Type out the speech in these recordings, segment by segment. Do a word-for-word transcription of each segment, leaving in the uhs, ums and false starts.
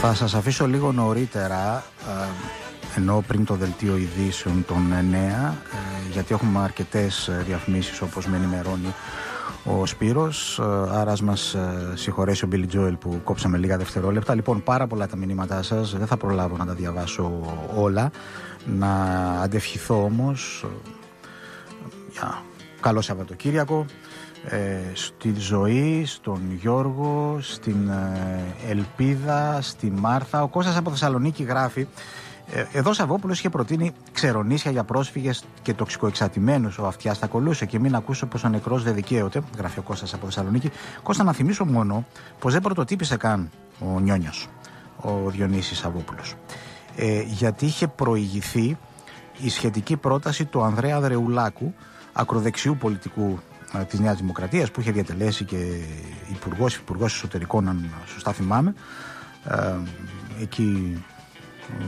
Θα σας αφήσω λίγο νωρίτερα, ενώ πριν το δελτίο ειδήσεων των εννέα, γιατί έχουμε αρκετές διαφημίσεις όπως με ενημερώνει ο Σπύρος, άρα ας μας συγχωρέσει ο Μπίλι Τζόελ που κόψαμε λίγα δευτερόλεπτα. Λοιπόν, πάρα πολλά τα μηνύματά σας, δεν θα προλάβω να τα διαβάσω όλα. Να αντευχηθώ όμως για καλό Σαββατοκύριακο, ε, στη Ζωή, στον Γιώργο, στην ε, Ελπίδα, στη Μάρθα. Ο Κώστας από Θεσσαλονίκη γράφει: ε, εδώ Σαββόπουλος είχε προτείνει ξερονίσια για πρόσφυγες και τοξικοεξατημένους. Ο Αυτιάς θα κολούσε και μην ακούσω πως ο νεκρός δεν δικαίωται. Γράφει ο Κώστας από Θεσσαλονίκη. Κώστα, να θυμίσω μόνο πως δεν πρωτοτύπησε καν ο Νιόνιος, ο Διονύσης Σαββόπουλος, ε, γιατί είχε προηγηθεί η σχετική πρόταση του Ανδρέα Δρεουλάκου, ακροδεξιού πολιτικού ε, της Νέας Δημοκρατίας, που είχε διατελέσει και υπουργός, υπουργός εσωτερικών, αν σωστά θυμάμαι, ε, εκεί ε,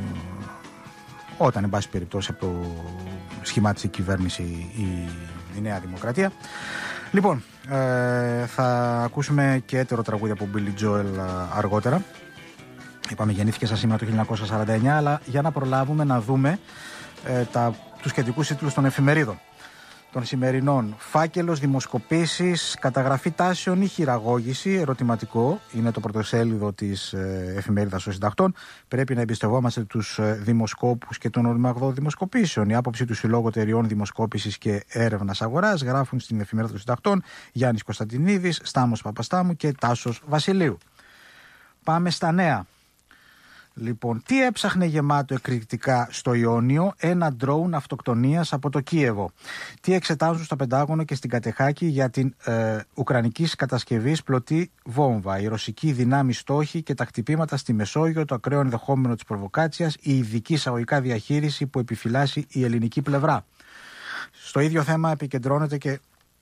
όταν εν πάση περιπτώσει από το σχημάτισε η κυβέρνηση η, η Νέα Δημοκρατία. Λοιπόν, ε, θα ακούσουμε και έτερο τραγούδι από Billy Joel αργότερα. Είπαμε γεννήθηκε στα σήμερα το χίλια εννιακόσια σαράντα εννέα, αλλά για να προλάβουμε να δούμε ε, τα, τους σχετικούς τίτλους των εφημερίδων των σημερινών. Φάκελος, δημοσκοπήσεις, καταγραφή τάσεων ή χειραγώγηση, ερωτηματικό, είναι το πρωτοσέλιδο της ε, εφημερίδας των συντακτών. Πρέπει να εμπιστευόμαστε τους ε, δημοσκόπους και τον οριμαγδό δημοσκοπήσεων. Η άποψη του Συλλόγου Εταιριών Δημοσκόπησης και Έρευνας Αγοράς, γράφουν στην εφημερίδα των συντακτών Γιάννης Κωνσταντινίδης, Στάμος Παπαστάμου και Τάσος Βασιλείου. Πάμε στα νέα. Λοιπόν, τι έψαχνε γεμάτο εκρηκτικά στο Ιόνιο? Ένα ντρόουν αυτοκτονίας από το Κίεβο. Τι εξετάζουν στο Πεντάγωνο και στην Κατεχάκη για την ε, ουκρανικής κατασκευής πλωτή βόμβα? Η ρωσική δυνάμει στόχοι και τα χτυπήματα στη Μεσόγειο, το ακραίο ενδεχόμενο της προβοκάτσιας, η ειδική εισαγωγικά διαχείριση που επιφυλάσσει η ελληνική πλευρά. Στο ίδιο θέμα επικεντρώνεται και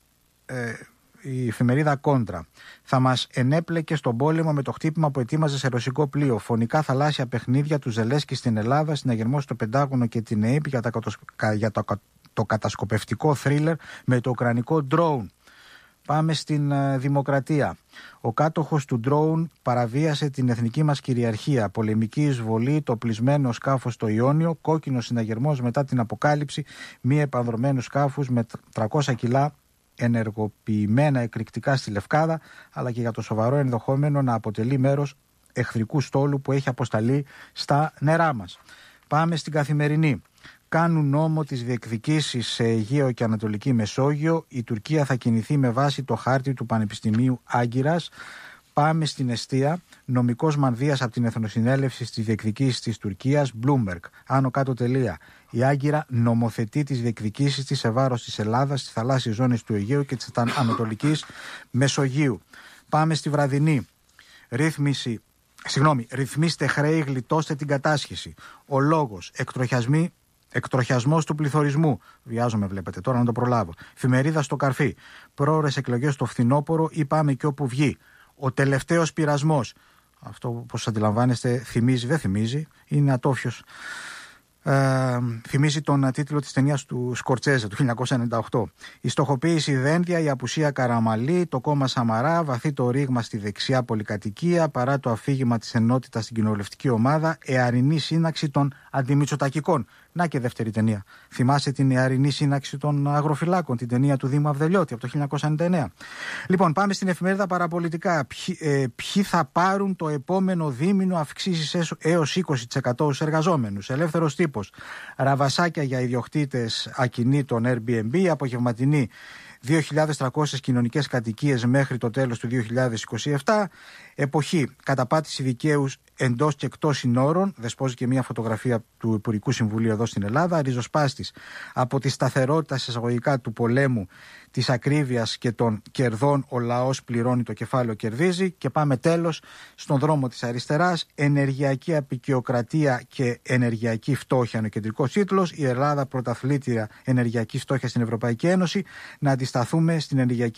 ε, η εφημερίδα Κόντρα. Θα μας ενέπλεκε στον πόλεμο με το χτύπημα που ετοίμαζε σε ρωσικό πλοίο. Φωνικά θαλάσσια παιχνίδια του Ζελέσκι στην Ελλάδα, συναγερμό στο Πεντάγωνο και την ΕΕΠ για, τα, για το, το κατασκοπευτικό θρίλερ με το ουκρανικό ντρόουν. Πάμε στην uh, Δημοκρατία. Ο κάτοχος του ντρόουν παραβίασε την εθνική μας κυριαρχία. Πολεμική εισβολή, το πλεισμένο σκάφος στο Ιόνιο, κόκκινος συναγερμός μετά την αποκάλυψη μη επανδρομένου σκάφους με τριακόσια κιλά ενεργοποιημένα εκρηκτικά στη Λευκάδα, αλλά και για το σοβαρό ενδεχόμενο να αποτελεί μέρος εχθρικού στόλου που έχει αποσταλεί στα νερά μας. Πάμε στην Καθημερινή. Κάνουν νόμο τις διεκδικήσεις σε Αιγαίο και Ανατολική Μεσόγειο. Η Τουρκία θα κινηθεί με βάση το χάρτη του Πανεπιστημίου Άγκυρας. Πάμε στην Εστία. Νομικός μανδύας από την Εθνοσυνέλευση στις διεκδικήσεις της Τουρκίας. Bloomberg. Άνω κάτω τελεία. Η Άγκυρα νομοθετεί τις διεκδικήσεις της σε βάρος της Ελλάδας, στις θαλάσσιες ζώνες του Αιγαίου και της Ανατολικής Μεσογείου. Πάμε στη Βραδινή. Ρύθμιση, συγγνώμη, ρυθμίστε χρέη, γλιτώστε την κατάσχεση. Ο λόγος, εκτροχιασμοί, εκτροχιασμός του πληθωρισμού. Βιάζομαι, βλέπετε, τώρα να το προλάβω. Εφημερίδα στο Καρφί. Πρόωρες εκλογές στο φθινόπωρο ή πάμε και όπου βγει. Ο τελευταίος πειρασμός. Αυτό, όπως αντιλαμβάνεστε, θυμίζει, δεν θυμίζει, είναι ατόφιος. Ε, θυμίζει τον τίτλο της ταινίας του Σκορτσέζε του χίλια εννιακόσια ενενήντα οκτώ. Η στοχοποίηση δένδια, η απουσία Καραμαλή, το κόμμα Σαμαρά, βαθύ το ρήγμα στη δεξιά πολυκατοικία παρά το αφήγημα της ενότητας στην κοινοβουλευτική ομάδα, εαρινή σύναξη των αντιμητσοτακικών. Να και δεύτερη ταινία. Θυμάσαι την εαρινή σύναξη των αγροφυλάκων, την ταινία του Δήμου Αυδελιώτη από το χίλια εννιακόσια ενενήντα εννέα. Λοιπόν, πάμε στην εφημερίδα Παραπολιτικά. Ποιοι, ε, ποιοι θα πάρουν το επόμενο δίμηνο αυξήσεις έως είκοσι τοις εκατό στους εργαζόμενους? Ελεύθερος τύπος. Ραβασάκια για ιδιοκτήτες ακινήτων Airbnb, απογευματινή δύο χιλιάδες τριακόσιες κοινωνικές κατοικίες μέχρι το τέλος του δύο χιλιάδες είκοσι επτά. Εποχή καταπάτηση δικαίου εντός και εκτός συνόρων. Δεσπόζει και μια φωτογραφία του Υπουργικού Συμβουλίου εδώ στην Ελλάδα. Ριζοσπάστης από τη σταθερότητα σε εισαγωγικά του πολέμου, της ακρίβειας και των κερδών. Ο λαός πληρώνει, το κεφάλαιο κερδίζει. Και πάμε τέλος στον δρόμο της αριστεράς. Ενεργειακή απεικιοκρατία και ενεργειακή φτώχεια είναι ο κεντρικός τίτλος. Η Ελλάδα πρωταθλήτρια ενεργειακή φτώχεια στην Ευρωπαϊκή Ένωση. Να αντισταθούμε στην ενεργειακή